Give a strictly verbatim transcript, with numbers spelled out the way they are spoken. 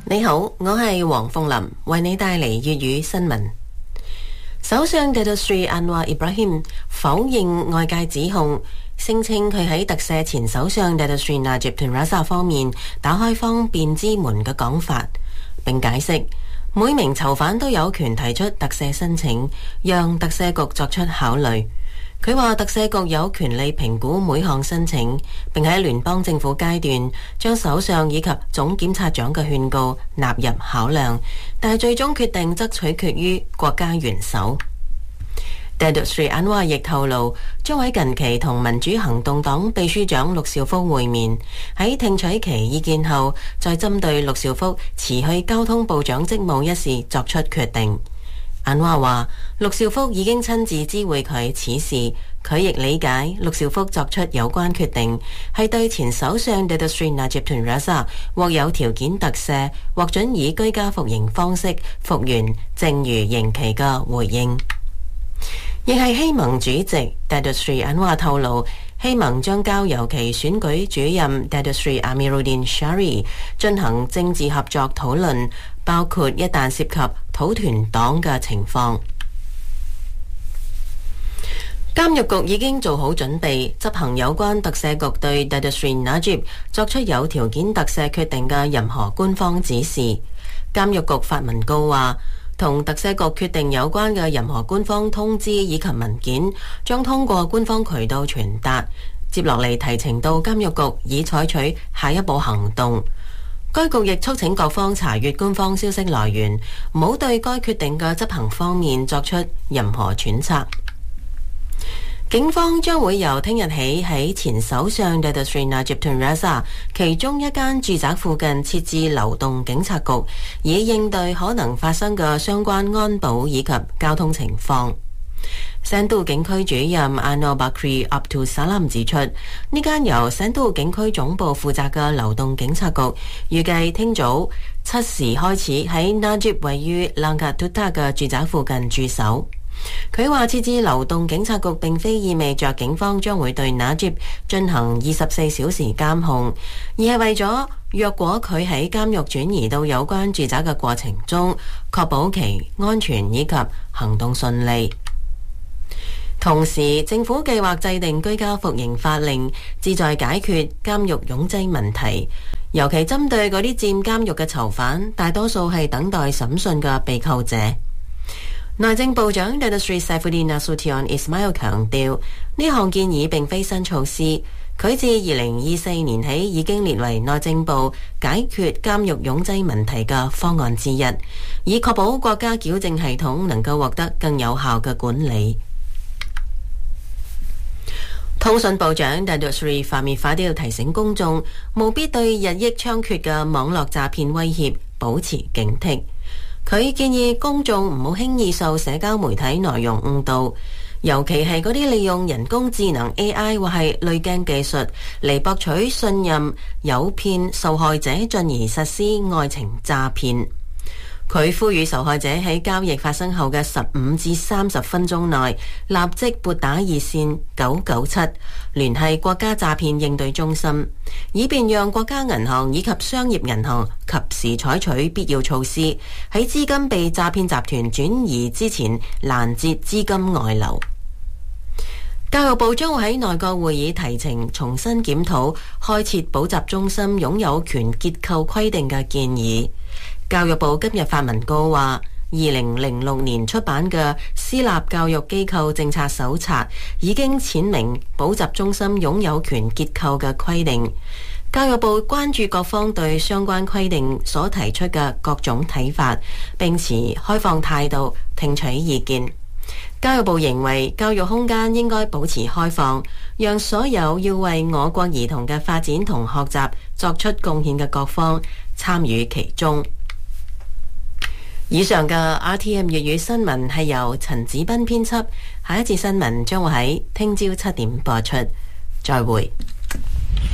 你好，我係黃鳳琳，為你帶嚟粵語新聞。首相 Datuk Seri Anwar Ibrahim 否認外界指控，聲稱佢喺特赦前首相 Datuk Seri Najib Tun Razak 方面打開方便之門嘅講法，並解釋每名囚犯都有權提出特赦申請，讓特赦局作出考慮。佢話特赦局有權利評估每項申請，並喺聯邦政府階段將首相以及總檢察長嘅勸告納入考量，但係最終決定則取決於國家元首。Datuk Seri Anwar 亦透露，將喺近期同民主行動黨秘書長陸兆福會面，喺聽取其意見後，再針對陸兆福辭去交通部長職務一事作出決定。Anwar 話，陸兆福已經親自知會佢此事，佢亦理解陸兆福作出有關決定係對前首相 Datuk Seri Najib Tun Razak 獲有條件特赦，獲准以居家服刑方式復原剩餘刑期嘅回應。亦係希盟主席 Datuk Seri Anwar 透露，希盟將交由其選舉主任 Datuk Seri Amiruddin Syari 進行政治合作討論，包括一旦涉及土團黨嘅情況。監獄局已經做好準備，執行有關特赦局對 Datuk Seri Najib 作出有條件特赦決定嘅任何官方指示。監獄局發文告話，同特赦局決定有關嘅任何官方通知以及文件，將通過官方渠道傳達，接落嚟提呈到監獄局以採取下一步行動。該局亦促請各方查閱官方消息來源，唔好對該決定嘅執行方面作出任何揣測。警方將會由聽日起喺前首相 Datuk Seri Najib Tun Razak 其中一間住宅附近設置流動警察局，以應對可能發生嘅相關安保以及交通情況。聖都警區主任 Anor Bakri Abdul Salam 指出，呢間由聖都警區總部負責嘅流動警察局，預計聽早七時開始喺 Najib 位於 Langkat Tuta 嘅住宅附近駐守。佢話設置流動警察局並非意味着警方將會對 Najib 進行二十四小時監控，而係為咗若果佢喺監獄轉移到有關住宅嘅過程中，確保其安全以及行動順利。同時，政府計劃制定居家服刑法令，旨在解決監獄擁擠問題，尤其針對嗰啲佔監獄嘅囚犯，大多數係等待審訊嘅被扣者。內政部長 Datuk Seri Saifuddin Nasution Ismail 強調，呢項建議並非新措施，佢自二零二四年起已經列為內政部解決監獄擁擠問題嘅方案之一，以確保國家矯正系統能夠獲得更有效嘅管理。通訊部長 Datuk Seri Fahmi Fadil 提醒公眾，務必對日益猖獗嘅網絡詐騙威脅保持警惕。佢建議公眾唔好輕易受社交媒體內容誤導，尤其係嗰啲利用人工智能 A I 或係濾鏡技術嚟博取信任，誘騙受害者進而實施愛情詐騙。佢呼籲受害者喺交易發生後嘅十五至三十分鐘內立即撥打熱線九九七，聯繫國家詐騙應對中心，以便讓國家銀行以及商業銀行及時採取必要措施，喺資金被詐騙集團轉移之前攔截資金外流。教育部將會喺內閣會議提呈重新檢討開設補習中心擁有權結構規定嘅建議。教育部今日發文告話，二零零六年出版嘅私立教育機構政策手冊已經闡明補習中心擁有權結構嘅規定。教育部關注各方對相關規定所提出嘅各種睇法，並持開放態度聽取意見。教育部認為教育空間應該保持開放，讓所有要為我國兒童嘅發展同學習作出貢獻嘅各方參與其中。以上嘅 R T M 粵語新聞係由陳子斌編輯，下一節新聞將會喺聽朝七點播出。再會。